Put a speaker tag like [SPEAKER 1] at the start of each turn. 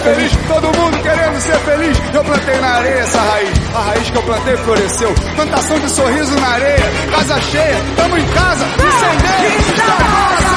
[SPEAKER 1] Feliz, todo mundo querendo ser feliz. Eu plantei na areia essa raiz. A raiz que eu plantei floresceu. Plantação de sorriso na areia. Casa cheia, tamo em casa. Incendeio.